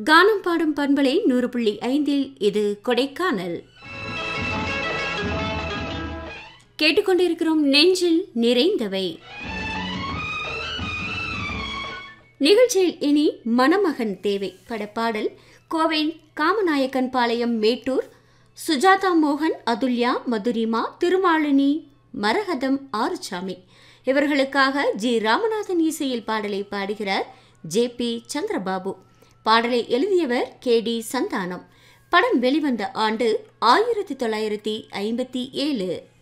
கானம் பாடும் பண்பலை 100.5 இது கொடைக்கானல். கேட்டுக்கொண்டிருக்கிறோம் நெஞ்சில் நிறைந்தவை நிகழ்ச்சியில். இனி மணமகன் தேவை படப்பாடல். கோவை காமநாயக்கன் பாளையம் மேட்டூர் சுஜாதா மோகன், அதுல்யா, மதுரிமா, திருமாலினி, மரகதம், ஆறுசாமி இவர்களுக்காக ஜி ராமநாதன் இசையில் பாடலை பாடுகிறார் ஜே.பி. சந்திரபாபு. பாடலை எழுதியவர் கே.டி. சந்தானம். படம் வெளிவந்த ஆண்டு 1957.